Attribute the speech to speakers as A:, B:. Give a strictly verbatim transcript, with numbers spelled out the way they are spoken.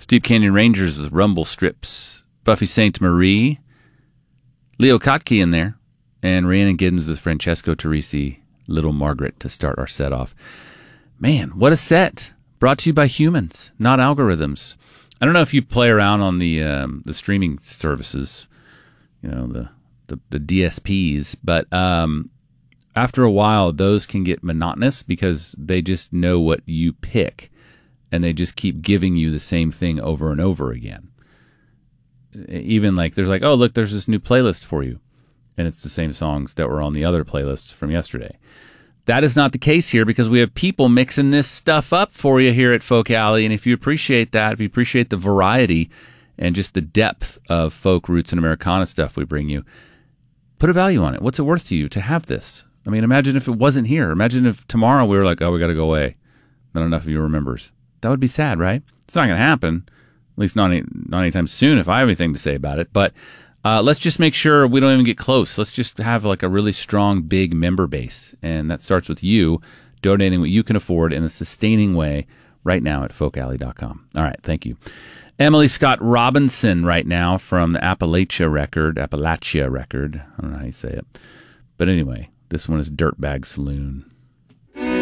A: Steep Canyon Rangers with Rumble Strips. Buffy Sainte Marie. Leo Kottke in there. And Rhiannon Giddens with Francesco Teresi, Little Margaret to start our set off. Man, what a set. Brought to you by humans, not algorithms. I don't know if you play around on the um, the streaming services, you know, the, the, the D S Ps, but um, after a while, those can get monotonous because they just know what you pick, and they just keep giving you the same thing over and over again. Even like, there's like, oh, look, there's this new playlist for you. And it's the same songs that were on the other playlists from yesterday. That is not the case here because we have people mixing this stuff up for you here at Folk Alley. And if you appreciate that, if you appreciate the variety and just the depth of folk, roots, and Americana stuff we bring you, put a value on it. What's it worth to you to have this? I mean, imagine if it wasn't here. Imagine if tomorrow we were like, oh, we got to go away. Not enough of you remembers. That would be sad, right? It's not going to happen. At least not, any, not anytime soon if I have anything to say about it. But Uh, let's just make sure we don't even get close. Let's just have like a really strong, big member base. And that starts with you donating what you can afford in a sustaining way right now at folk alley dot com. All right, thank you. Emily Scott Robinson right now from the Appalachia record, Appalachia record. I don't know how you say it. But anyway, this one is Dirtbag Saloon.